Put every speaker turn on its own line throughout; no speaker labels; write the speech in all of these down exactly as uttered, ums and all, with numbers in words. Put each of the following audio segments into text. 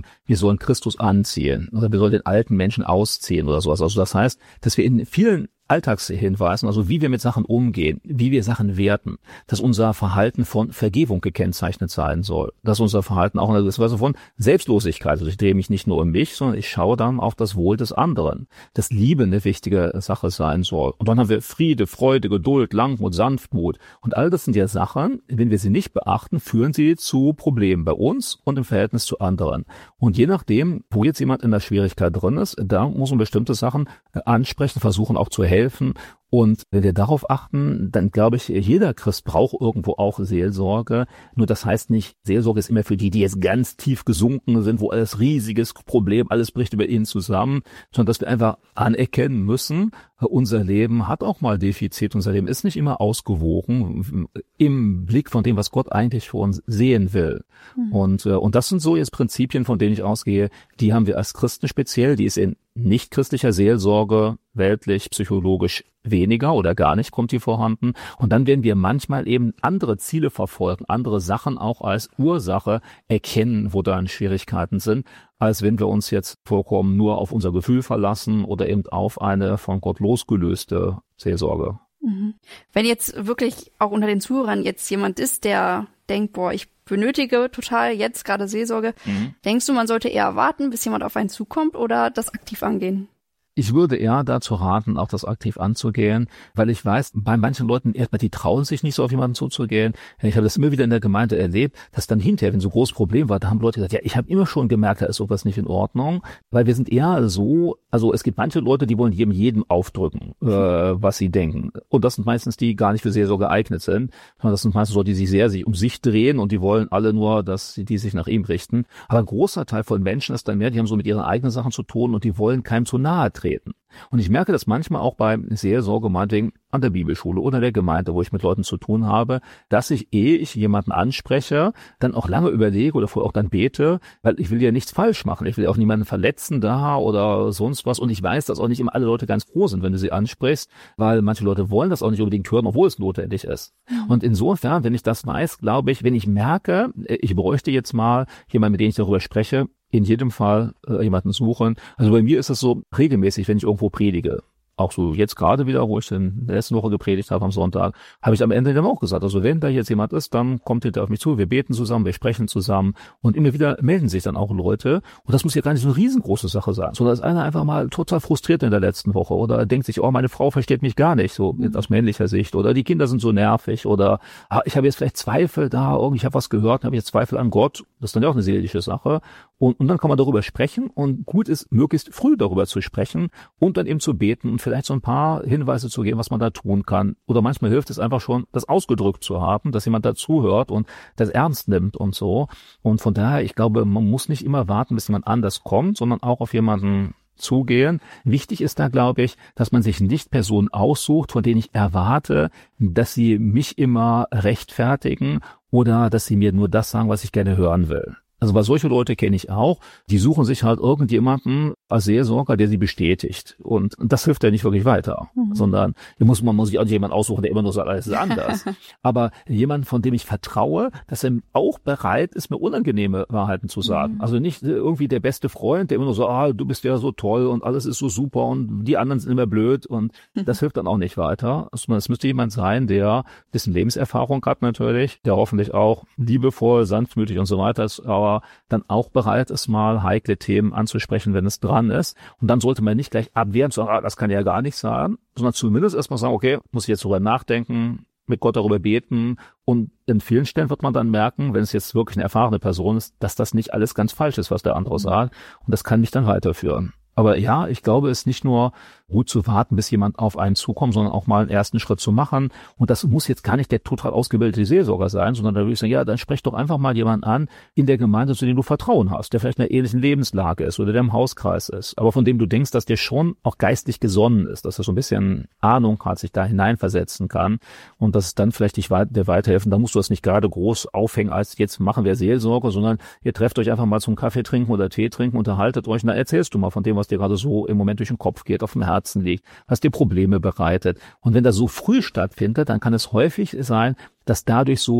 wir sollen Christus anziehen oder wir sollen den alten Menschen ausziehen oder sowas. Also das heißt, dass wir in vielen Alltagshinweisen, also wie wir mit Sachen umgehen, wie wir Sachen werten, dass unser Verhalten von Vergebung gekennzeichnet sein soll, dass unser Verhalten auch in einer gewissen Weise von Selbstlosigkeit, also ich drehe mich nicht nur um mich, sondern ich schaue dann auf das Wohl des anderen, dass Liebe eine wichtige Sache sein soll. Und dann haben wir Friede, Freude, Geduld, Langmut, Sanftmut und all das sind ja Sachen, wenn wir sie nicht beachten, führen sie zu Problemen bei uns und im Verhältnis zu anderen. Und je nachdem, wo jetzt jemand in der Schwierigkeit drin ist, da muss man bestimmte Sachen ansprechen, versuchen auch zu helfen. helfen. Und wenn wir darauf achten, dann glaube ich, jeder Christ braucht irgendwo auch Seelsorge. Nur das heißt nicht, Seelsorge ist immer für die, die jetzt ganz tief gesunken sind, wo alles riesiges Problem, alles bricht über ihnen zusammen, sondern dass wir einfach anerkennen müssen, unser Leben hat auch mal Defizit, unser Leben ist nicht immer ausgewogen im Blick von dem, was Gott eigentlich für uns sehen will. Mhm. Und, und das sind so jetzt Prinzipien, von denen ich ausgehe, die haben wir als Christen speziell, die ist in nicht christlicher Seelsorge, weltlich, psychologisch weniger oder gar nicht kommt die vorhanden. Und dann werden wir manchmal eben andere Ziele verfolgen, andere Sachen auch als Ursache erkennen, wo dann Schwierigkeiten sind, als wenn wir uns jetzt vollkommen nur auf unser Gefühl verlassen oder eben auf eine von Gott losgelöste Seelsorge.
Mhm. Wenn jetzt wirklich auch unter den Zuhörern jetzt jemand ist, der denkt, boah, ich benötige total jetzt gerade Seelsorge, mhm. denkst du, man sollte eher warten, bis jemand auf einen zukommt oder das aktiv angehen?
Ich würde eher dazu raten, auch das aktiv anzugehen, weil ich weiß, bei manchen Leuten erstmal, die trauen sich nicht so auf jemanden zuzugehen. Ich habe das immer wieder in der Gemeinde erlebt, dass dann hinterher, wenn so ein großes Problem war, da haben Leute gesagt, ja, ich habe immer schon gemerkt, da ist sowas nicht in Ordnung, weil wir sind eher so, also es gibt manche Leute, die wollen jedem, jedem aufdrücken, äh, was sie denken. Und das sind meistens die, die gar nicht für Seelsorge geeignet sind, sondern das sind meistens Leute, die sich sehr sich um sich drehen und die wollen alle nur, dass die sich nach ihm richten. Aber ein großer Teil von Menschen ist dann mehr, die haben so mit ihren eigenen Sachen zu tun und die wollen keinem zu nahe treten. Und ich merke das manchmal auch bei Seelsorge, meinetwegen an der Bibelschule oder der Gemeinde, wo ich mit Leuten zu tun habe, dass ich, ehe ich jemanden anspreche, dann auch lange überlege oder vorher auch dann bete, weil ich will ja nichts falsch machen. Ich will auch niemanden verletzen da oder sonst was. Und ich weiß, dass auch nicht immer alle Leute ganz froh sind, wenn du sie ansprichst, weil manche Leute wollen das auch nicht unbedingt hören, obwohl es notwendig ist. Mhm. Und insofern, wenn ich das weiß, glaube ich, wenn ich merke, ich bräuchte jetzt mal jemanden, mit dem ich darüber spreche, in jedem Fall äh, jemanden suchen. Also bei mir ist es so regelmäßig, wenn ich irgendwo predige. Auch so jetzt gerade wieder, wo ich in der letzten Woche gepredigt habe am Sonntag, habe ich am Ende dann auch gesagt, also wenn da jetzt jemand ist, dann kommt hinter auf mich zu, wir beten zusammen, wir sprechen zusammen und immer wieder melden sich dann auch Leute. Und das muss ja gar nicht so eine riesengroße Sache sein, sondern dass einer einfach mal total frustriert in der letzten Woche oder denkt sich, oh, meine Frau versteht mich gar nicht, so aus männlicher Sicht, oder die Kinder sind so nervig oder ah, ich habe jetzt vielleicht Zweifel da, irgendwie ich habe was gehört, habe jetzt Zweifel an Gott. Das ist dann ja auch eine seelische Sache. Und, und dann kann man darüber sprechen und gut ist, möglichst früh darüber zu sprechen und dann eben zu beten und vielleicht so ein paar Hinweise zu geben, was man da tun kann. Oder manchmal hilft es einfach schon, das ausgedrückt zu haben, dass jemand dazuhört und das ernst nimmt und so. Und von daher, ich glaube, man muss nicht immer warten, bis jemand anders kommt, sondern auch auf jemanden zugehen. Wichtig ist da, glaube ich, dass man sich nicht Personen aussucht, von denen ich erwarte, dass sie mich immer rechtfertigen oder dass sie mir nur das sagen, was ich gerne hören will. Also weil solche Leute kenne ich auch, die suchen sich halt irgendjemanden als Seelsorger, der sie bestätigt. Und das hilft ja nicht wirklich weiter, mhm. sondern hier muss, man muss sich auch nicht jemanden aussuchen, der immer nur sagt, alles ist anders. Aber jemand, von dem ich vertraue, dass er auch bereit ist, mir unangenehme Wahrheiten zu sagen. Mhm. Also nicht irgendwie der beste Freund, der immer nur so, ah, du bist ja so toll und alles ist so super und die anderen sind immer blöd und mhm. das hilft dann auch nicht weiter. Also es müsste jemand sein, der ein bisschen Lebenserfahrung hat natürlich, der hoffentlich auch liebevoll, sanftmütig und so weiter ist, aber dann auch bereit ist, mal heikle Themen anzusprechen, wenn es dran ist. Und dann sollte man nicht gleich abwehren, sagen, ah, das kann ja gar nicht sein, sondern zumindest erstmal sagen, okay, muss ich jetzt darüber nachdenken, mit Gott darüber beten. Und in vielen Stellen wird man dann merken, wenn es jetzt wirklich eine erfahrene Person ist, dass das nicht alles ganz falsch ist, was der andere sagt. Und das kann mich dann weiterführen. Aber ja, ich glaube, es ist nicht nur gut zu warten, bis jemand auf einen zukommt, sondern auch mal einen ersten Schritt zu machen. Und das muss jetzt gar nicht der total ausgebildete Seelsorger sein, sondern da würde ich sagen, ja, dann sprech doch einfach mal jemanden an in der Gemeinde, zu dem du Vertrauen hast, der vielleicht in einer ähnlichen Lebenslage ist oder der im Hauskreis ist, aber von dem du denkst, dass der schon auch geistlich gesonnen ist, dass er so ein bisschen Ahnung hat, sich da hineinversetzen kann und dass es dann vielleicht dich weit, der weiterhelfen. Da musst du das nicht gerade groß aufhängen, als jetzt machen wir Seelsorge, sondern ihr trefft euch einfach mal zum Kaffee trinken oder Tee trinken, unterhaltet euch und dann erzählst du mal von dem, was dir gerade so im Moment durch den Kopf geht, auf dem Herzen liegt, was dir Probleme bereitet. Und wenn das so früh stattfindet, dann kann es häufig sein, dass dadurch so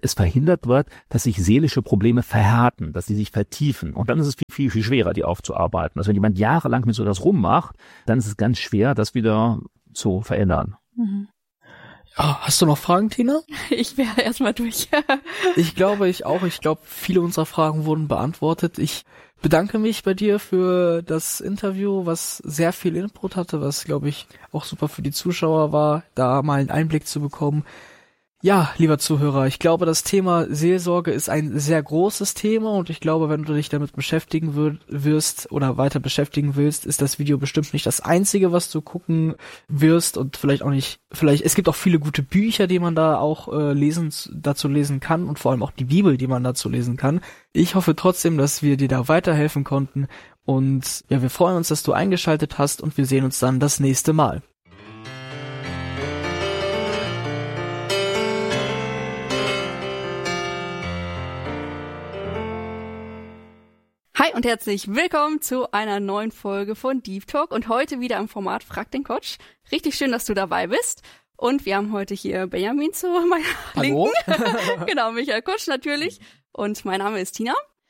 es verhindert wird, dass sich seelische Probleme verhärten, dass sie sich vertiefen. Und dann ist es viel, viel, viel schwerer, die aufzuarbeiten. Also wenn jemand jahrelang mit so etwas rummacht, dann ist es ganz schwer, das wieder zu verändern.
Mhm.
Ja, hast du noch Fragen, Tina?
Ich wäre erstmal durch.
Ich glaube, ich auch. Ich glaube, viele unserer Fragen wurden beantwortet. Ich bedanke mich bei dir für das Interview, was sehr viel Input hatte, was, glaube ich, auch super für die Zuschauer war, da mal einen Einblick zu bekommen. Ja, lieber Zuhörer, ich glaube, das Thema Seelsorge ist ein sehr großes Thema und ich glaube, wenn du dich damit beschäftigen würd, wirst oder weiter beschäftigen willst, ist das Video bestimmt nicht das einzige, was du gucken wirst und vielleicht auch nicht, vielleicht, es gibt auch viele gute Bücher, die man da auch äh, lesen, dazu lesen kann und vor allem auch die Bibel, die man dazu lesen kann. Ich hoffe trotzdem, dass wir dir da weiterhelfen konnten und ja, wir freuen uns, dass du eingeschaltet hast und wir sehen uns dann das nächste Mal.
Hi und herzlich willkommen zu einer neuen Folge von Deep Talk und heute wieder im Format Frag den Coach. Richtig schön, dass du dabei bist. Und wir haben heute hier Benjamin zu meiner
Hallo?
Linken. Genau, Michael Kutsch natürlich. Und mein Name ist Tina.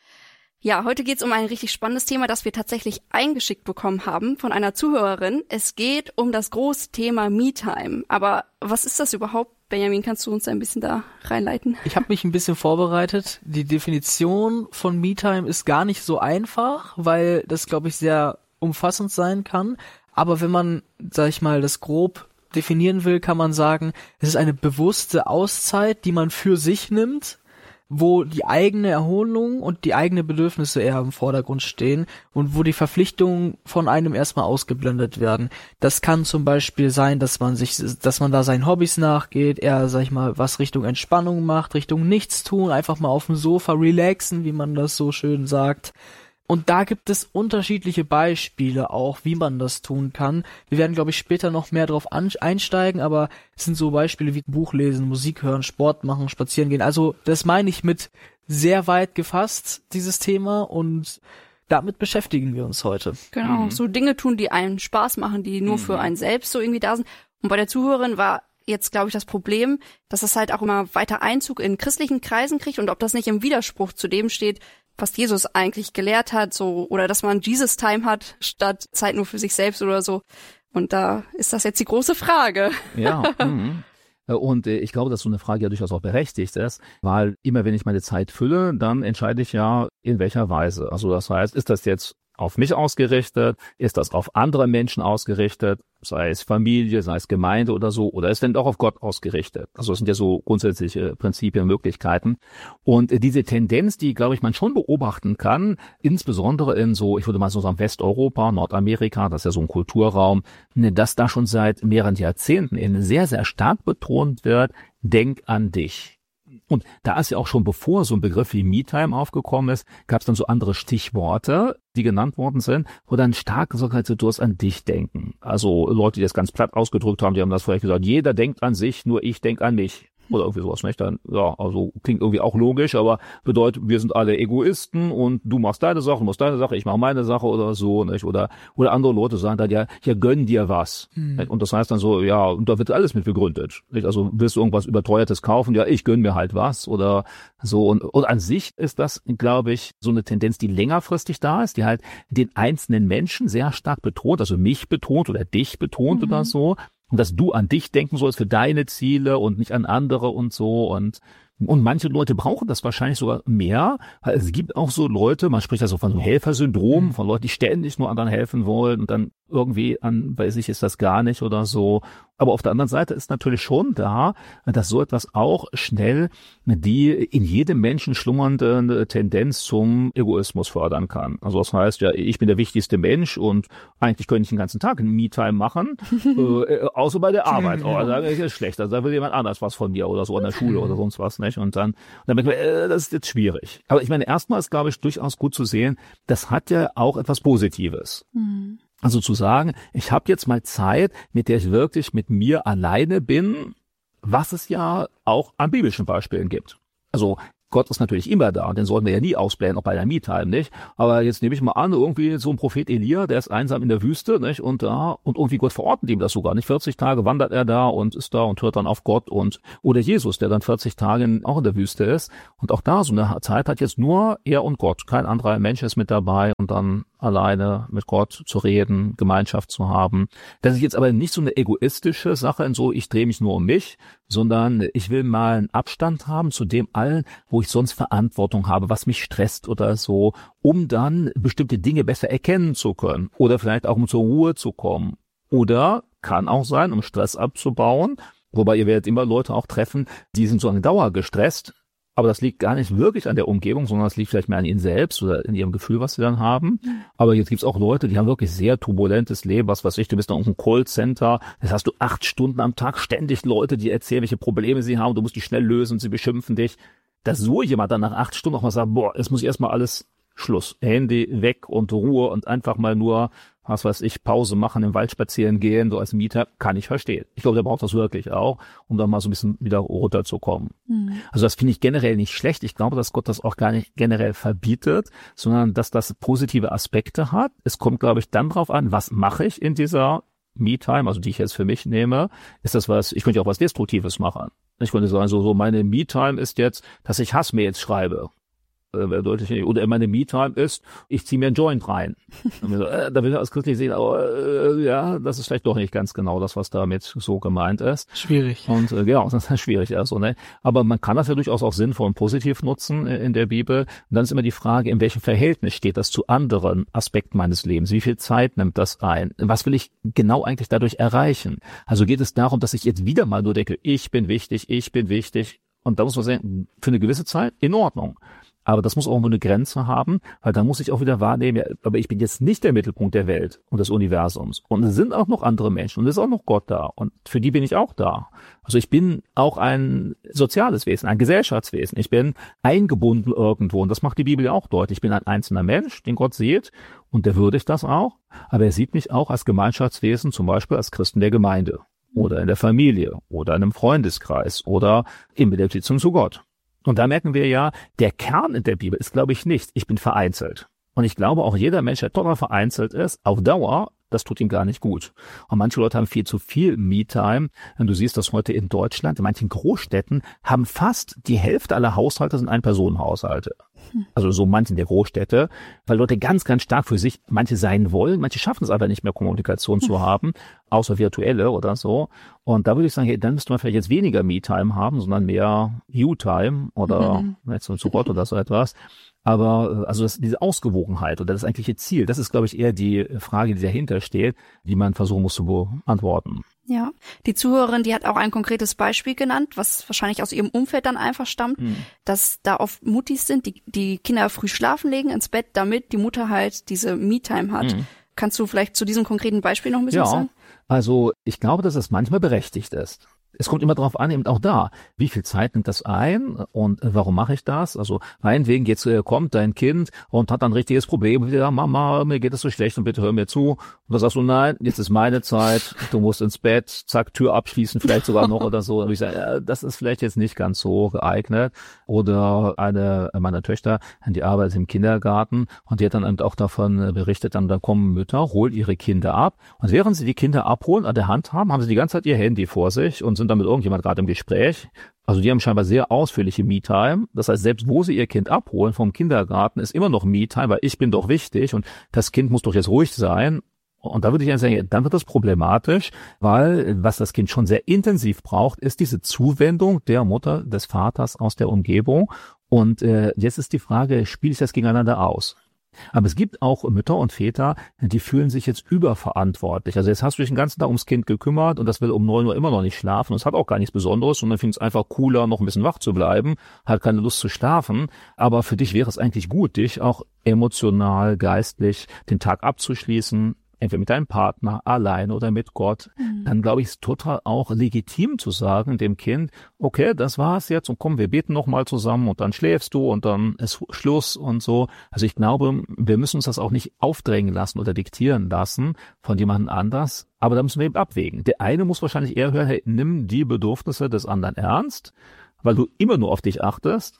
Ja, heute geht es um ein richtig spannendes Thema, das wir tatsächlich eingeschickt bekommen haben von einer Zuhörerin. Es geht um das große Thema Me-Time. Aber was ist das überhaupt? Benjamin, kannst du uns ein bisschen da reinleiten?
Ich habe mich ein bisschen vorbereitet. Die Definition von Me-Time ist gar nicht so einfach, weil das, glaube ich, sehr umfassend sein kann. Aber wenn man, sag ich mal, das grob definieren will, kann man sagen, es ist eine bewusste Auszeit, die man für sich nimmt, wo die eigene Erholung und die eigenen Bedürfnisse eher im Vordergrund stehen und wo die Verpflichtungen von einem erstmal ausgeblendet werden. Das kann zum Beispiel sein, dass man sich, dass man da seinen Hobbys nachgeht, eher, sag ich mal, was Richtung Entspannung macht, Richtung Nichtstun, einfach mal auf dem Sofa relaxen, wie man das so schön sagt. Und da gibt es unterschiedliche Beispiele auch, wie man das tun kann. Wir werden, glaube ich, später noch mehr drauf einsteigen, aber es sind so Beispiele wie Buch lesen, Musik hören, Sport machen, spazieren gehen. Also das meine ich mit sehr weit gefasst, dieses Thema, und damit beschäftigen wir uns heute.
Genau,
Mhm.
so Dinge tun, die einen Spaß machen, die nur
Mhm.
für einen selbst so irgendwie da sind. Und bei der Zuhörerin war jetzt, glaube ich, das Problem, dass das halt auch immer weiter Einzug in christlichen Kreisen kriegt und ob das nicht im Widerspruch zu dem steht, was Jesus eigentlich gelehrt hat, so, oder dass man Jesus Time hat, statt Zeit nur für sich selbst oder so. Und da ist das jetzt die große Frage.
Ja, mhm. Und ich glaube, dass so eine Frage ja durchaus auch berechtigt ist, weil immer wenn ich meine Zeit fülle, dann entscheide ich ja, in welcher Weise. Also das heißt, ist das jetzt auf mich ausgerichtet? Ist das auf andere Menschen ausgerichtet? Sei es Familie, sei es Gemeinde oder so, oder ist denn auch auf Gott ausgerichtet? Also das sind ja so grundsätzliche Prinzipien, Möglichkeiten. Und diese Tendenz, die, glaube ich, man schon beobachten kann, insbesondere in so, ich würde mal so sagen, Westeuropa, Nordamerika, das ist ja so ein Kulturraum, dass da schon seit mehreren Jahrzehnten in sehr, sehr stark betont wird, denk an dich. Und da ist ja auch schon, bevor so ein Begriff wie Me-Time aufgekommen ist, gab es dann so andere Stichworte, die genannt worden sind, wo dann stark gesagt wird, du hast an dich denken. Also Leute, die das ganz platt ausgedrückt haben, die haben das vielleicht gesagt, jeder denkt an sich, nur ich denke an mich. Oder irgendwie sowas, nicht? Dann, ja, also klingt irgendwie auch logisch, aber bedeutet, wir sind alle Egoisten und du machst deine Sache, du machst deine Sache, ich mache meine Sache oder so, nicht? Oder, oder andere Leute sagen dann, ja, ja, gönn dir was. Mhm. Und das heißt dann so, ja, und da wird alles mit begründet, nicht? Also willst du irgendwas Überteuertes kaufen? Ja, ich gönn mir halt was oder so. Und, und an sich ist das, glaube ich, so eine Tendenz, die längerfristig da ist, die halt den einzelnen Menschen sehr stark betont, also mich betont oder dich betont mhm. oder so. Und dass du an dich denken sollst für deine Ziele und nicht an andere und so. Und und manche Leute brauchen das wahrscheinlich sogar mehr. Weil es gibt auch so Leute, man spricht ja so von so einem Helfersyndrom, von Leuten, die ständig nur anderen helfen wollen und dann irgendwie an, bei sich ist das gar nicht oder so. Aber auf der anderen Seite ist natürlich schon da, dass so etwas auch schnell die in jedem Menschen schlummernde Tendenz zum Egoismus fördern kann. Also das heißt ja, ich bin der wichtigste Mensch und eigentlich könnte ich den ganzen Tag einen Me-Time machen, äh, außer bei der Arbeit. Oh, da ist es schlecht, da will jemand anders was von mir oder so an der Schule oder sonst was, nicht? Und dann, und dann merkt man, äh, das ist jetzt schwierig. Aber ich meine, erstmal ist, glaube ich, durchaus gut zu sehen, das hat ja auch etwas Positives. Mhm. Also zu sagen, ich habe jetzt mal Zeit, mit der ich wirklich mit mir alleine bin, was es ja auch an biblischen Beispielen gibt. Also Gott ist natürlich immer da, den sollten wir ja nie ausblähen, auch bei der Me-Time, nicht? Aber jetzt nehme ich mal an, irgendwie so ein Prophet Elia, der ist einsam in der Wüste, nicht? Und da, und irgendwie Gott verordnet ihm das sogar, nicht? vierzig Tage wandert er da und ist da und hört dann auf Gott und, oder Jesus, der dann vierzig Tage auch in der Wüste ist. Und auch da, so eine Zeit hat jetzt nur er und Gott. Kein anderer Mensch ist mit dabei und dann alleine mit Gott zu reden, Gemeinschaft zu haben. Das ist jetzt aber nicht so eine egoistische Sache, in so, ich drehe mich nur um mich, sondern ich will mal einen Abstand haben zu dem allen, wo ich sonst Verantwortung habe, was mich stresst oder so, um dann bestimmte Dinge besser erkennen zu können oder vielleicht auch um zur Ruhe zu kommen. Oder kann auch sein, um Stress abzubauen, wobei ihr werdet immer Leute auch treffen, die sind so eine Dauer gestresst, aber das liegt gar nicht wirklich an der Umgebung, sondern es liegt vielleicht mehr an ihnen selbst oder in ihrem Gefühl, was sie dann haben. Mhm. Aber jetzt gibt's auch Leute, die haben wirklich sehr turbulentes Leben, was weiß ich, du bist noch im Callcenter, das hast du acht Stunden am Tag ständig Leute, die erzählen, welche Probleme sie haben, du musst die schnell lösen, sie beschimpfen dich. Dass so jemand dann nach acht Stunden auch mal sagt, boah, jetzt muss ich erstmal alles Schluss, Handy weg und Ruhe und einfach mal nur, was weiß ich, Pause machen, im Wald spazieren gehen, so als Mieter, kann ich verstehen. Ich glaube, der braucht das wirklich auch, um dann mal so ein bisschen wieder runterzukommen. Mhm. Also das finde ich generell nicht schlecht. Ich glaube, dass Gott das auch gar nicht generell verbietet, sondern dass das positive Aspekte hat. Es kommt, glaube ich, dann drauf an, was mache ich in dieser Me-Time, also die ich jetzt für mich nehme. Ist das was, ich könnte ja auch was Destruktives machen. Ich könnte sagen, so, so meine Me-Time ist jetzt, dass ich Hassmails schreibe. Deutlich nicht. Oder meine Me-Time ist, ich ziehe mir einen Joint rein. So, äh, da will ich als christlich sehen, aber äh, ja, das ist vielleicht doch nicht ganz genau das, was damit so gemeint ist.
Schwierig.
Und äh, genau, das ist schwierig. Also, ne? Aber man kann das ja durchaus auch sinnvoll und positiv nutzen äh, in der Bibel. Und dann ist immer die Frage, in welchem Verhältnis steht das zu anderen Aspekten meines Lebens? Wie viel Zeit nimmt das ein? Was will ich genau eigentlich dadurch erreichen? Also geht es darum, dass ich jetzt wieder mal nur denke, ich bin wichtig, ich bin wichtig. Und da muss man sagen, für eine gewisse Zeit in Ordnung. Aber das muss auch nur eine Grenze haben, weil dann muss ich auch wieder wahrnehmen, ja, aber ich bin jetzt nicht der Mittelpunkt der Welt und des Universums. Und es sind auch noch andere Menschen und es ist auch noch Gott da. Und für die bin ich auch da. Also ich bin auch ein soziales Wesen, ein Gesellschaftswesen. Ich bin eingebunden irgendwo und das macht die Bibel ja auch deutlich. Ich bin ein einzelner Mensch, den Gott sieht und der würdigt das auch. Aber er sieht mich auch als Gemeinschaftswesen, zum Beispiel als Christen der Gemeinde oder in der Familie oder in einem Freundeskreis oder in der Beziehung zu Gott. Und da merken wir ja, der Kern in der Bibel ist, glaube ich, nicht, ich bin vereinzelt. Und ich glaube, auch jeder Mensch, der total vereinzelt ist, auf Dauer, das tut ihm gar nicht gut. Und manche Leute haben viel zu viel Me-Time. Und du siehst das heute in Deutschland, in manchen Großstädten haben fast die Hälfte aller Haushalte sind Ein-Personen-Haushalte. Also so manchen der Großstädte, weil Leute ganz, ganz stark für sich, manche sein wollen, manche schaffen es aber nicht mehr, Kommunikation zu haben, außer virtuelle oder so. Und da würde ich sagen, hey, dann müsste man vielleicht jetzt weniger Me-Time haben, sondern mehr You-Time oder mhm. jetzt so zu Gott oder so etwas. Aber also das, diese Ausgewogenheit oder das eigentliche Ziel, das ist, glaube ich, eher die Frage, die dahinter steht, die man versuchen muss zu beantworten.
Ja, die Zuhörerin, die hat auch ein konkretes Beispiel genannt, was wahrscheinlich aus ihrem Umfeld dann einfach stammt, hm. dass da oft Muttis sind, die die Kinder früh schlafen legen ins Bett, damit die Mutter halt diese Me-Time hat. Hm. Kannst du vielleicht zu diesem konkreten Beispiel noch ein bisschen
ja,
sagen?
Also ich glaube, dass es manchmal berechtigt ist. Es kommt immer darauf an, eben auch da, wie viel Zeit nimmt das ein und warum mache ich das? Also meinetwegen jetzt äh, kommt dein Kind und hat ein richtiges Problem und wieder, Mama, mir geht es so schlecht und bitte hör mir zu. Und da sagst du, nein, jetzt ist meine Zeit, du musst ins Bett, zack, Tür abschließen, vielleicht sogar noch oder so. Und ich sage, ja, das ist vielleicht jetzt nicht ganz so geeignet. Oder eine meiner Töchter, die arbeitet im Kindergarten und die hat dann eben auch davon berichtet, dann, dann kommen Mütter, holen ihre Kinder ab und während sie die Kinder abholen, an der Hand haben, haben sie die ganze Zeit ihr Handy vor sich und sind dann mit irgendjemand gerade im Gespräch. Also die haben scheinbar sehr ausführliche Me-Time. Das heißt, selbst wo sie ihr Kind abholen vom Kindergarten, ist immer noch Me-Time, weil ich bin doch wichtig und das Kind muss doch jetzt ruhig sein. Und da würde ich sagen, dann wird das problematisch, weil was das Kind schon sehr intensiv braucht, ist diese Zuwendung der Mutter, des Vaters aus der Umgebung. Und äh, jetzt ist die Frage, spiele ich das gegeneinander aus? Aber es gibt auch Mütter und Väter, die fühlen sich jetzt überverantwortlich. Also jetzt hast du dich den ganzen Tag ums Kind gekümmert und das will um neun Uhr immer noch nicht schlafen. Und es hat auch gar nichts Besonderes und dann findet es einfach cooler, noch ein bisschen wach zu bleiben, hat keine Lust zu schlafen. Aber für dich wäre es eigentlich gut, dich auch emotional, geistlich den Tag abzuschließen, entweder mit deinem Partner, alleine oder mit Gott, mhm. dann glaube ich, ist total auch legitim zu sagen dem Kind, okay, das war's jetzt und komm, wir beten nochmal zusammen und dann schläfst du und dann ist Schluss und so. Also ich glaube, wir müssen uns das auch nicht aufdrängen lassen oder diktieren lassen von jemandem anders, aber da müssen wir eben abwägen. Der eine muss wahrscheinlich eher hören, hey, nimm die Bedürfnisse des anderen ernst, weil du immer nur auf dich achtest.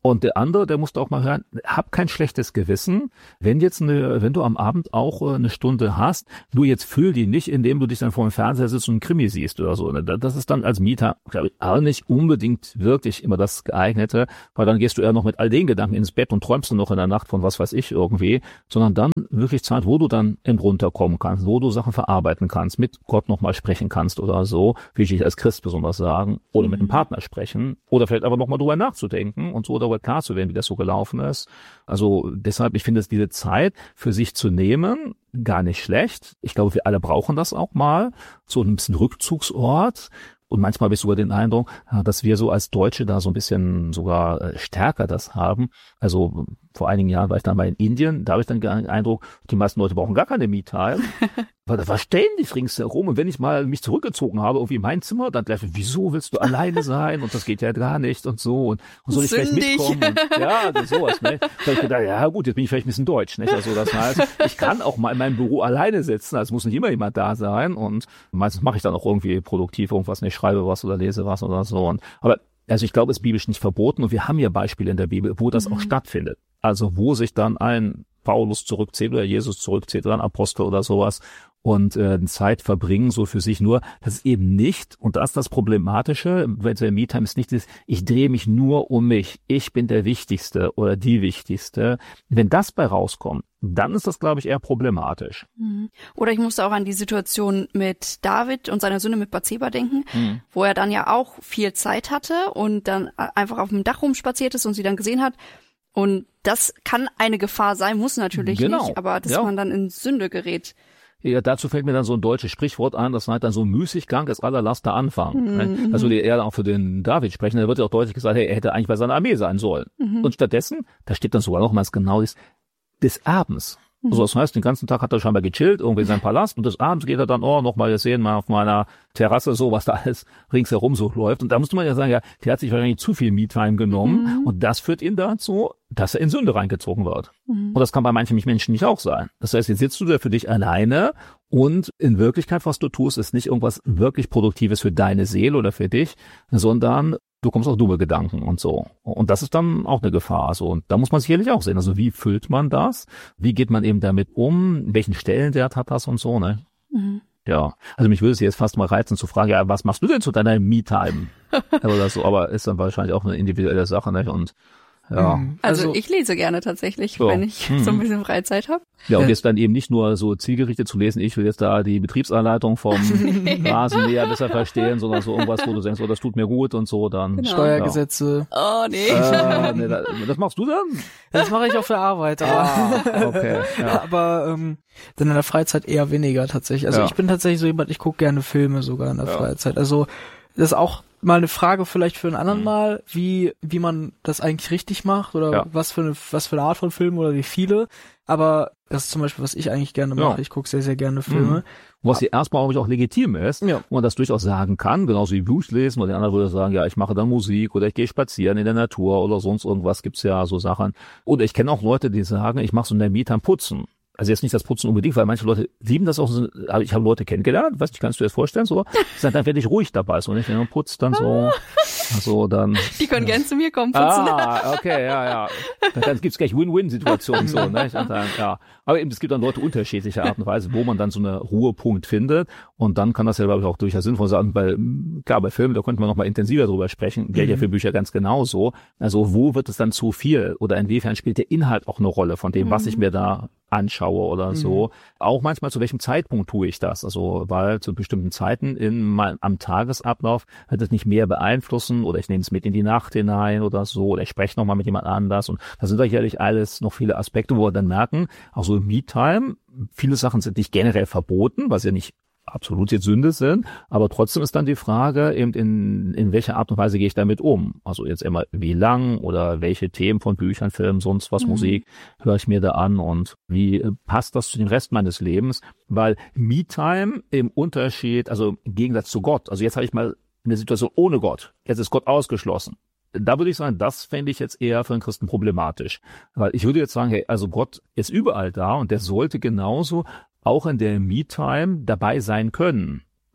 Und der andere, der musste auch mal hören, hab kein schlechtes Gewissen, wenn jetzt eine, wenn du am Abend auch eine Stunde hast, du jetzt fühl die nicht, indem du dich dann vor dem Fernseher sitzt und einen Krimi siehst oder so. Das ist dann als Mieter, glaube ich, auch nicht unbedingt wirklich immer das Geeignete, weil dann gehst du eher noch mit all den Gedanken ins Bett und träumst du noch in der Nacht von was weiß ich irgendwie, sondern dann wirklich Zeit, wo du dann in runterkommen kannst, wo du Sachen verarbeiten kannst, mit Gott nochmal sprechen kannst oder so, wie ich als Christ besonders sagen, oder mit einem Partner sprechen, oder vielleicht aber nochmal drüber nachzudenken und so darüber klar zu werden, wie das so gelaufen ist. Also deshalb, ich finde es diese Zeit für sich zu nehmen, gar nicht schlecht. Ich glaube, wir alle brauchen das auch mal, so ein bisschen Rückzugsort. Und manchmal habe ich sogar den Eindruck, dass wir so als Deutsche da so ein bisschen sogar stärker das haben. Also vor einigen Jahren war ich dann mal in Indien, da habe ich dann den Eindruck, die meisten Leute brauchen gar keine Me-Time. Weil da war ständig ringsherum. Und wenn ich mal mich zurückgezogen habe, irgendwie in mein Zimmer, dann gleich, wieso willst du alleine sein? Und das geht ja gar nicht und so. Und, und soll ich vielleicht mitkommen? Und, ja, sowas, ne? Da habe ich gedacht, ja gut, jetzt bin ich vielleicht ein bisschen deutsch, nicht? Also das heißt, ich kann auch mal in meinem Büro alleine sitzen. Also muss nicht immer jemand da sein. Und meistens mache ich dann auch irgendwie produktiv irgendwas, ne? Ich schreibe was oder lese was oder so. Und, aber also ich glaube, es ist biblisch nicht verboten. Und wir haben ja Beispiele in der Bibel, wo das mhm. auch stattfindet. Also wo sich dann ein Paulus zurückzählt oder Jesus zurückzählt oder ein Apostel oder sowas und äh, Zeit verbringen so für sich, nur das ist eben nicht, und das ist das Problematische, weil der Me-Time ist nicht, das, ich drehe mich nur um mich, ich bin der Wichtigste oder die Wichtigste. Wenn das bei rauskommt, dann ist das, glaube ich, eher problematisch.
Oder ich musste auch an die Situation mit David und seiner Sünde mit Bathseba denken, mhm. wo er dann ja auch viel Zeit hatte und dann einfach auf dem Dach rumspaziert ist und sie dann gesehen hat. Und das kann eine Gefahr sein, muss natürlich
genau.
nicht, aber dass
ja.
man dann in Sünde gerät.
Ja, dazu fällt mir dann so ein deutsches Sprichwort ein, das heißt dann so Müßiggang ist allerletzter Anfang. Mhm. Ne? Also die eher auch für den David sprechen, da wird ja auch deutlich gesagt, hey, er hätte eigentlich bei seiner Armee sein sollen. Mhm. Und stattdessen, da steht dann sogar noch mal genau das, des Abends. Mhm. Also das heißt, den ganzen Tag hat er scheinbar gechillt, irgendwie in seinem Palast, und des Abends geht er dann, oh, noch mal, wir sehen mal auf meiner Terrasse so, was da alles ringsherum so läuft. Und da musste man ja sagen, ja, der hat sich wahrscheinlich zu viel Me-Time genommen, mhm. und das führt ihn dazu, dass er in Sünde reingezogen wird. Mhm. Und das kann bei manchen Menschen nicht auch sein. Das heißt, jetzt sitzt du da für dich alleine und in Wirklichkeit, was du tust, ist nicht irgendwas wirklich Produktives für deine Seele oder für dich, sondern du kommst auf dumme Gedanken und so. Und das ist dann auch eine Gefahr. So. Und da muss man sicherlich auch sehen. Also wie füllt man das? Wie geht man eben damit um? Welchen Stellenwert hat das und so, ne? Mhm. Ja, also mich würde es jetzt fast mal reizen zu fragen, ja, was machst du denn zu deiner Me-Time? Oder so, aber ist dann wahrscheinlich auch eine individuelle Sache, ne? Und ja.
Also, also ich lese gerne tatsächlich, so. wenn ich mhm. so ein bisschen Freizeit habe.
Ja, und jetzt dann eben nicht nur so zielgerichtet zu lesen, ich will jetzt da die Betriebsanleitung vom Rasenmäher besser verstehen, sondern so irgendwas, wo du denkst, oh, das tut mir gut und so, dann.
Genau. Steuergesetze.
Ja. Oh, nee.
Äh, nee das, das machst du dann?
Das mache ich auf der Arbeit. Aber,
ah, okay. Ja.
aber ähm, dann in der Freizeit eher weniger tatsächlich. Also ja. ich bin tatsächlich so jemand, ich gucke gerne Filme sogar in der ja. Freizeit. Also das ist auch mal eine Frage vielleicht für einen anderen mhm. Mal, wie wie man das eigentlich richtig macht oder ja. was für eine was für eine Art von Film oder wie viele. Aber das ist zum Beispiel, was ich eigentlich gerne mache. Ja. Ich gucke sehr, sehr gerne Filme.
Mhm. Was hier erstmal auch, auch legitim ist, ja. wo man das durchaus sagen kann, genauso wie Blues lesen, oder der andere würde sagen, ja, ich mache dann Musik oder ich gehe spazieren in der Natur oder sonst irgendwas, gibt's ja so Sachen. Oder ich kenne auch Leute, die sagen, ich mache so in der Me-Time Putzen. Also jetzt nicht das Putzen unbedingt, weil manche Leute lieben das auch. So, ich habe Leute kennengelernt, weißt du, kannst du dir das vorstellen? So, dann werde ich ruhig dabei, so nicht, wenn man putzt dann so, so dann.
Die können gern zu mir kommen putzen.
Ah, okay, ja, ja. Dann, dann gibt's gleich Win-Win-Situationen so, ne? Und dann, ja. Aber eben, es gibt dann Leute unterschiedlicher Art und Weise, wo man dann so eine Ruhepunkt findet. Und dann kann das ja, glaube ich, auch durchaus sinnvoll sein, weil klar, bei Filmen, da könnte man noch mal intensiver drüber sprechen. Gilt mhm. ja für Bücher ganz genauso. Also wo wird es dann zu viel? Oder inwiefern spielt der Inhalt auch eine Rolle von dem, mhm. was ich mir da anschaue oder so. Mhm. Auch manchmal, zu welchem Zeitpunkt tue ich das? Also, weil zu bestimmten Zeiten in mein, am Tagesablauf wird es nicht mehr beeinflussen oder ich nehme es mit in die Nacht hinein oder so oder ich spreche nochmal mit jemand anders und da sind sicherlich alles noch viele Aspekte, wo wir dann merken, auch so im Me-Time, viele Sachen sind nicht generell verboten, was ja nicht absolut jetzt Sünde sind, aber trotzdem ist dann die Frage, eben in in welcher Art und Weise gehe ich damit um? Also jetzt immer wie lang oder welche Themen von Büchern, Filmen, sonst was, mhm. Musik höre ich mir da an und wie passt das zu dem Rest meines Lebens? Weil Me-Time im Unterschied, also im Gegensatz zu Gott, also jetzt habe ich mal eine Situation ohne Gott, jetzt ist Gott ausgeschlossen. Da würde ich sagen, das fände ich jetzt eher für einen Christen problematisch. Weil ich würde jetzt sagen, hey, also Gott ist überall da und der sollte genauso auch in der Me-Time dabei sein können.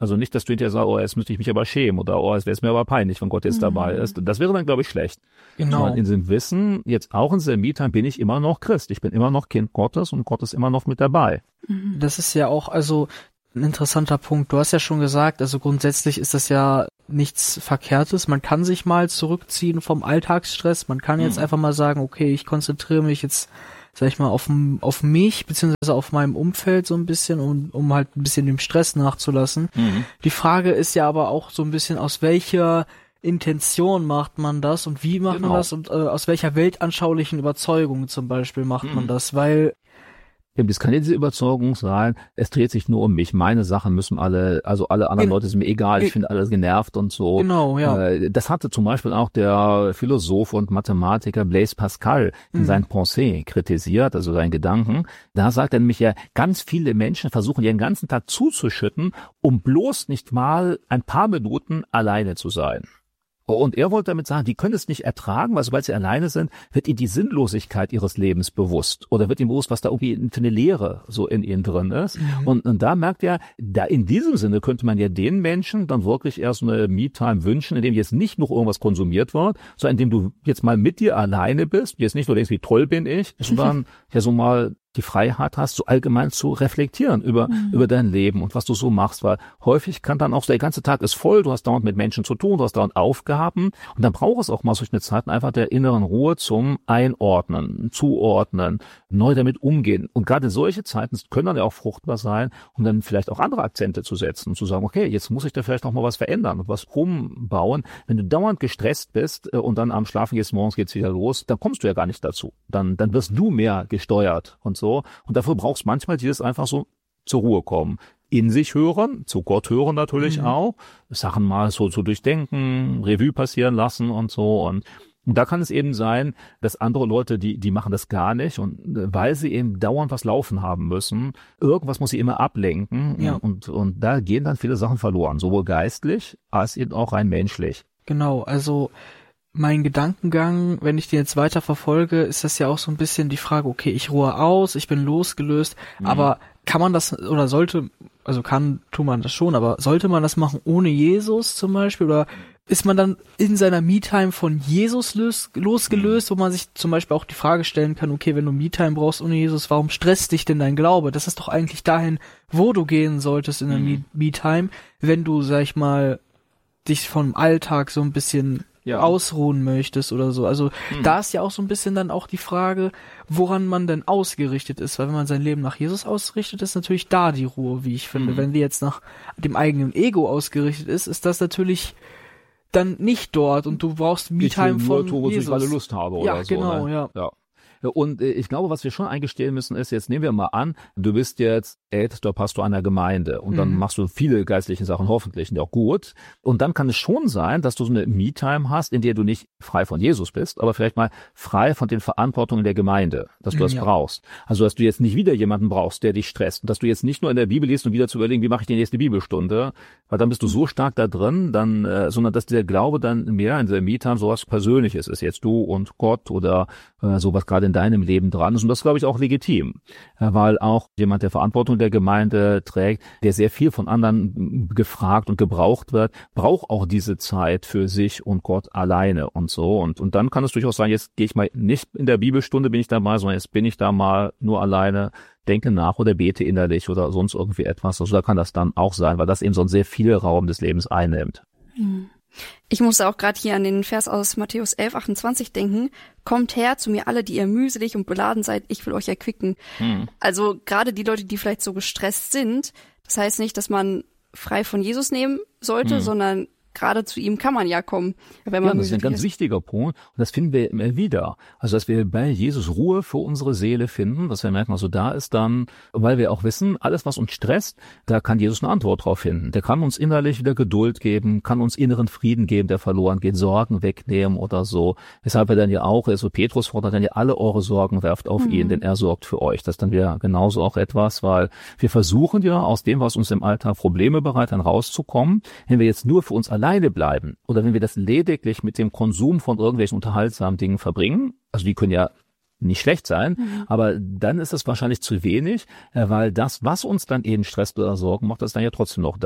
Also nicht, dass du hinterher sagst, oh, jetzt müsste ich mich aber schämen oder oh, es wäre es mir aber peinlich, wenn Gott jetzt mhm. dabei ist. Das wäre dann, glaube ich, schlecht.
Genau.
Sondern in diesem Wissen, jetzt auch in dieser Me-Time bin ich immer noch Christ. Ich bin immer noch Kind Gottes und Gott ist immer noch mit dabei.
Das ist ja auch, also ein interessanter Punkt. Du hast ja schon gesagt, also grundsätzlich ist das ja nichts Verkehrtes. Man kann sich mal zurückziehen vom Alltagsstress. Man kann jetzt mhm. einfach mal sagen, okay, ich konzentriere mich jetzt, sag ich mal, auf, auf mich, beziehungsweise auf meinem Umfeld so ein bisschen, um, um halt ein bisschen dem Stress nachzulassen. Mhm. Die Frage ist ja aber auch so ein bisschen, aus welcher Intention macht man das und wie macht genau. man das und äh, aus welcher weltanschaulichen Überzeugung zum Beispiel macht mhm. man das, weil
Das kann ja diese Überzeugung sein, es dreht sich nur um mich. Meine Sachen müssen alle, also alle anderen Gen- Leute sind mir egal, ich finde alles genervt und so.
Genau, ja.
Das hatte zum Beispiel auch der Philosoph und Mathematiker Blaise Pascal in mhm. seinen Pensées kritisiert, also seinen Gedanken. Da sagt er nämlich ja, ganz viele Menschen versuchen ihren ganzen Tag zuzuschütten, um bloß nicht mal ein paar Minuten alleine zu sein. Und er wollte damit sagen, die können es nicht ertragen, weil sobald sie alleine sind, wird ihnen die Sinnlosigkeit ihres Lebens bewusst. Oder wird ihnen bewusst, was da irgendwie für eine Leere so in ihnen drin ist. Mhm. Und, und da merkt er, da in diesem Sinne könnte man ja den Menschen dann wirklich erst eine Me-Time wünschen, in dem jetzt nicht noch irgendwas konsumiert wird, sondern in dem du jetzt mal mit dir alleine bist, jetzt nicht nur denkst, wie toll bin ich, sondern ja so mal die Freiheit hast, so allgemein zu reflektieren über mhm. über dein Leben und was du so machst, weil häufig kann dann auch, der ganze Tag ist voll, du hast dauernd mit Menschen zu tun, du hast dauernd Aufgaben und dann braucht es auch mal solche Zeiten einfach der inneren Ruhe zum Einordnen, Zuordnen, neu damit umgehen und gerade solche Zeiten können dann ja auch fruchtbar sein, um dann vielleicht auch andere Akzente zu setzen und zu sagen, okay, jetzt muss ich da vielleicht noch mal was verändern und was umbauen. Wenn du dauernd gestresst bist und dann am Schlafen gehst, morgens geht's wieder los, dann kommst du ja gar nicht dazu. Dann dann wirst du mehr gesteuert und so. Und dafür brauchst manchmal dieses einfach so zur Ruhe kommen. In sich hören, zu Gott hören natürlich mhm. auch, Sachen mal so zu durchdenken, Revue passieren lassen und so. Und, und da kann es eben sein, dass andere Leute, die die machen das gar nicht. Und weil sie eben dauernd was laufen haben müssen, irgendwas muss sie immer ablenken.
Ja.
Und, und da gehen dann viele Sachen verloren, sowohl geistlich als eben auch rein menschlich.
Genau, also mein Gedankengang, wenn ich den jetzt weiter verfolge, ist das ja auch so ein bisschen die Frage, okay, ich ruhe aus, ich bin losgelöst, mhm. aber kann man das oder sollte, also kann, tut man das schon, aber sollte man das machen ohne Jesus zum Beispiel oder ist man dann in seiner Me-Time von Jesus los, losgelöst, mhm. wo man sich zum Beispiel auch die Frage stellen kann, okay, wenn du Me-Time brauchst ohne Jesus, warum stresst dich denn dein Glaube? Das ist doch eigentlich dahin, wo du gehen solltest in der mhm. Me-Time, wenn du, sag ich mal, dich vom Alltag so ein bisschen ja. ausruhen möchtest oder so. Also hm. da ist ja auch so ein bisschen dann auch die Frage, woran man denn ausgerichtet ist. Weil wenn man sein Leben nach Jesus ausrichtet, ist natürlich da die Ruhe, wie ich finde. Hm. Wenn die jetzt nach dem eigenen Ego ausgerichtet ist, ist das natürlich dann nicht dort und du brauchst Me-Time von
nur,
Jesus.
Weil ich Lust habe oder
ja,
so.
Genau,
ne?
ja,
genau, ja. Und ich glaube, was wir schon eingestehen müssen, ist, jetzt nehmen wir mal an, du bist jetzt ältester Pastor einer Gemeinde und dann mhm. machst du viele geistliche Sachen, hoffentlich, und auch gut. Und dann kann es schon sein, dass du so eine Me-Time hast, in der du nicht frei von Jesus bist, aber vielleicht mal frei von den Verantwortungen der Gemeinde, dass du das ja. brauchst. Also, dass du jetzt nicht wieder jemanden brauchst, der dich stresst und dass du jetzt nicht nur in der Bibel liest und wieder zu überlegen, wie mache ich die nächste Bibelstunde, weil dann bist du so stark da drin, dann, äh, sondern dass der Glaube dann mehr in der Me-Time sowas Persönliches ist, jetzt du und Gott oder äh, sowas gerade in deinem Leben dran ist. Und das glaube ich auch legitim, weil auch jemand, der Verantwortung der Gemeinde trägt, der sehr viel von anderen gefragt und gebraucht wird, braucht auch diese Zeit für sich und Gott alleine und so. Und, und dann kann es durchaus sein, jetzt gehe ich mal nicht in der Bibelstunde bin ich dabei, sondern jetzt bin ich da mal nur alleine, denke nach oder bete innerlich oder sonst irgendwie etwas. Also da kann das dann auch sein, weil das eben so einen sehr viel Raum des Lebens einnimmt.
Hm. Ich musste auch gerade hier an den Vers aus Matthäus elf, achtundzwanzig denken. Kommt her zu mir alle, die ihr mühselig und beladen seid, ich will euch erquicken. Hm. Also gerade die Leute, die vielleicht so gestresst sind, das heißt nicht, dass man frei von Jesus nehmen sollte, hm. sondern gerade zu ihm kann man ja kommen. Wenn man
ja, das ist ein ganz ist. wichtiger Punkt und das finden wir immer wieder. Also, dass wir bei Jesus Ruhe für unsere Seele finden, dass wir merken, also da ist dann, weil wir auch wissen, alles, was uns stresst, da kann Jesus eine Antwort drauf finden. Der kann uns innerlich wieder Geduld geben, kann uns inneren Frieden geben, der verloren geht, Sorgen wegnehmen oder so. Weshalb er dann ja auch, also Petrus fordert dann ja, alle eure Sorgen werft auf mhm. ihn, denn er sorgt für euch. Das ist dann wieder genauso auch etwas, weil wir versuchen ja aus dem, was uns im Alltag Probleme bereitet, dann rauszukommen. Wenn wir jetzt nur für uns alleine bleiben oder wenn wir das lediglich mit dem Konsum von irgendwelchen unterhaltsamen Dingen verbringen, also die können ja nicht schlecht sein, mhm. aber dann ist es wahrscheinlich zu wenig, weil das, was uns dann eben stresst oder Sorgen macht, ist dann ja trotzdem noch da.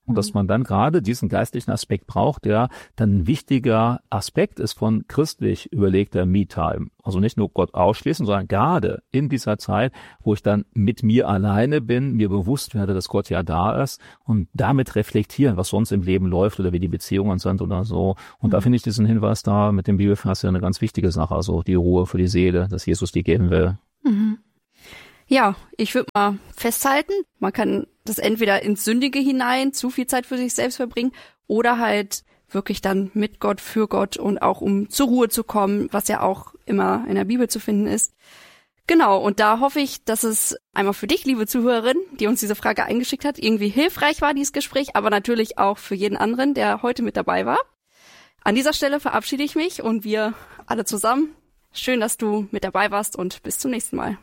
Und dass man dann gerade diesen geistlichen Aspekt braucht, der dann ein wichtiger Aspekt ist von christlich überlegter Me-Time. Also nicht nur Gott ausschließen, sondern gerade in dieser Zeit, wo ich dann mit mir alleine bin, mir bewusst werde, dass Gott ja da ist und damit reflektieren, was sonst im Leben läuft oder wie die Beziehungen sind oder so. Und mhm. da finde ich diesen Hinweis da mit dem Bibelvers ja eine ganz wichtige Sache. Also die Ruhe für die Seele, dass Jesus die geben will.
Mhm. Ja, ich würde mal festhalten, man kann das entweder ins Sündige hinein, zu viel Zeit für sich selbst verbringen oder halt wirklich dann mit Gott, für Gott und auch um zur Ruhe zu kommen, was ja auch immer in der Bibel zu finden ist. Genau, und da hoffe ich, dass es einmal für dich, liebe Zuhörerin, die uns diese Frage eingeschickt hat, irgendwie hilfreich war, dieses Gespräch, aber natürlich auch für jeden anderen, der heute mit dabei war. An dieser Stelle verabschiede ich mich und wir alle zusammen. Schön, dass du mit dabei warst und bis zum nächsten Mal.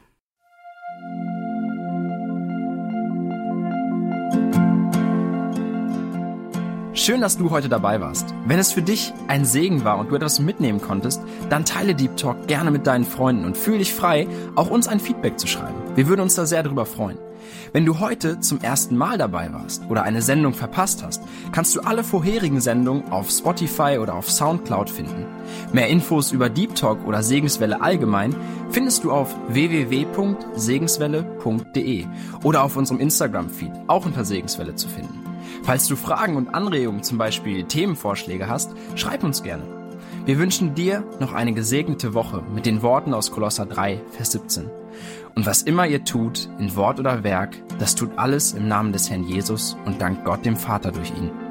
Schön, dass du heute dabei warst. Wenn es für dich ein Segen war und du etwas mitnehmen konntest, dann teile Deep Talk gerne mit deinen Freunden und fühl dich frei, auch uns ein Feedback zu schreiben. Wir würden uns da sehr drüber freuen. Wenn du heute zum ersten Mal dabei warst oder eine Sendung verpasst hast, kannst du alle vorherigen Sendungen auf Spotify oder auf Soundcloud finden. Mehr Infos über Deep Talk oder Segenswelle allgemein findest du auf w w w punkt segenswelle punkt d e oder auf unserem Instagram-Feed, auch unter Segenswelle zu finden. Falls du Fragen und Anregungen, zum Beispiel Themenvorschläge hast, schreib uns gerne. Wir wünschen dir noch eine gesegnete Woche mit den Worten aus Kolosser drei, Vers siebzehn. Und was immer ihr tut, in Wort oder Werk, das tut alles im Namen des Herrn Jesus und dankt Gott dem Vater durch ihn.